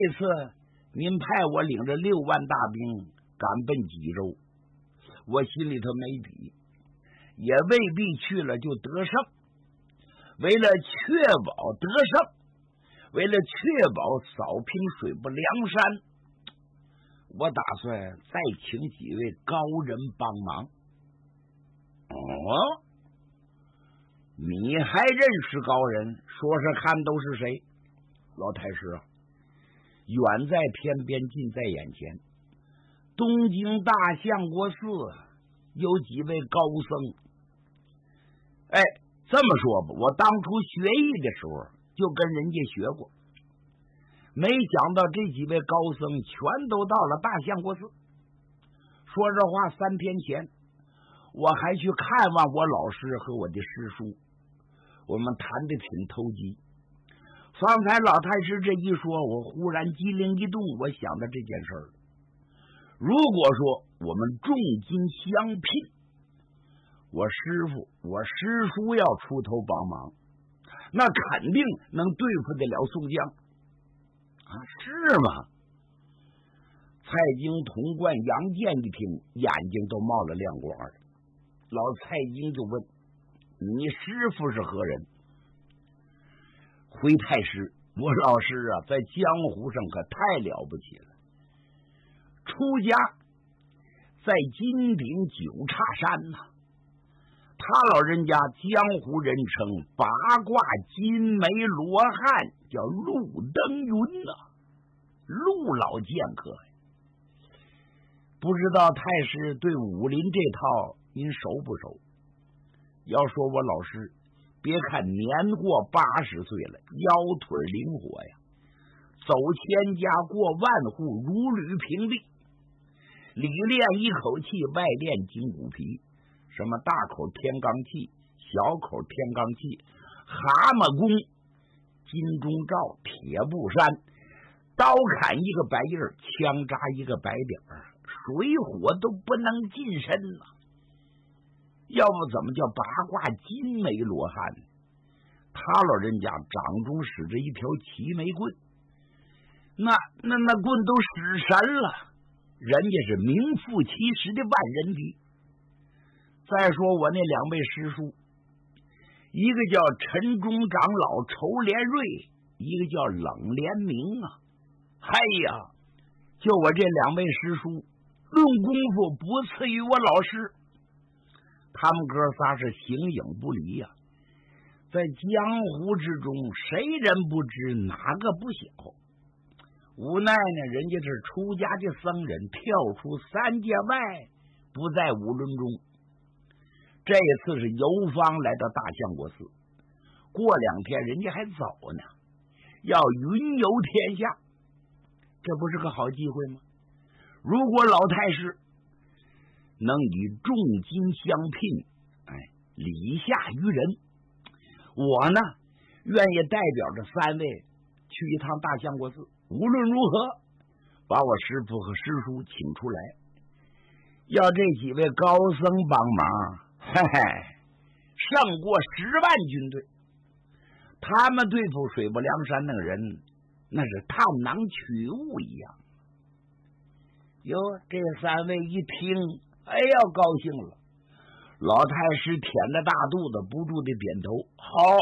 这次您派我领着6万大兵赶奔济州，我心里头没底，也未必去了就得胜。为了确保得胜，为了确保扫平水泊梁山，我打算再请几位高人帮忙。哦，你还认识高人？说说看都是谁？老太师啊，远在天边，近在眼前。东京大相国寺有几位高僧。哎，这么说吧，我当初学艺的时候就跟人家学过，没想到这几位高僧全都到了大相国寺。说这话3天前，我还去看望我老师和我的师叔，我们谈得挺投机。方才老太师这一说，我忽然机灵一动，我想到这件事儿了。如果说我们重金相聘，我师傅我师叔要出头帮忙，那肯定能对付得了宋江啊，是吗？蔡京、童贯、杨健一听，眼睛都冒了亮光了。老蔡京就问：你师傅是何人？回太师，我老师啊，在江湖上可太了不起了。出家在金顶九叉山呐，他老人家江湖人称八卦金眉罗汉，叫陆登云呐，陆老剑客呀。不知道太师对武林这套您熟不熟？要说我老师，别看年过80岁了，腰腿灵活呀，走千家过万户，如履平地。里练一口气，外练筋骨皮，什么大口天罡气，小口天罡气，蛤蟆功，金钟罩，铁布衫，刀砍一个白印儿，枪扎一个白点儿，水火都不能近身呐。要不怎么叫八卦金眉罗汉呢？他老人家掌中使着一条齐眉棍，那棍都使神了，人家是名副其实的万人敌。再说我那2位师叔，一个叫陈忠长老仇连瑞，一个叫冷连明啊。哎呀，就我这2位师叔，论功夫不次于我老师。他们哥仨是形影不离呀，在江湖之中，谁人不知，哪个不晓？无奈呢，人家是出家的僧人，跳出3界外，不在五伦中。这次是游方来到大相国寺，过2天人家还走呢，要云游天下，这不是个好机会吗？如果老太师能以重金相聘，礼下于人，我呢愿意代表着3位去一趟大相国寺，无论如何把我师父和师叔请出来，要这几位高僧帮忙，嘿嘿，胜过10万军队。他们对付水泊梁山那个人，那是探囊取物一样。哟，这3位一听，哎呀，高兴了。老太师舔着大肚子，不住地点头。好，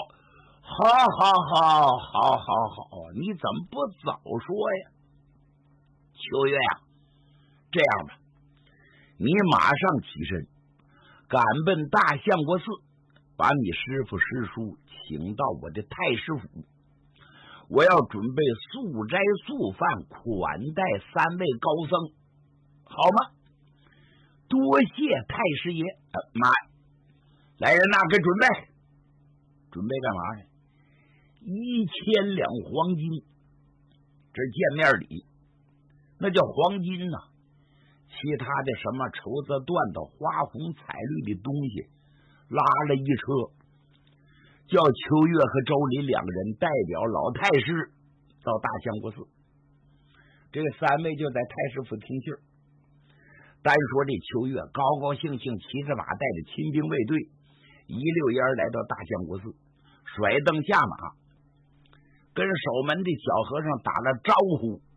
你怎么不早说呀？秋月呀，这样吧，你马上起身，赶奔大相国寺，把你师父师叔请到我的太师府。我要准备素斋素饭，款待3位高僧，好吗？多谢太师爷。妈，来人呐，给准备干嘛呀？1000两黄金，这见面礼，那叫黄金呐。其他的什么绸子缎子花红彩绿的东西，拉了一车，叫秋月和周林2个人代表老太师到大相国寺。这3位就在太师府听信儿。单说这秋月高高兴兴骑着马，带着亲兵卫队，一溜烟来到大相国寺，甩蹬下马，跟守门的小和尚打了招呼，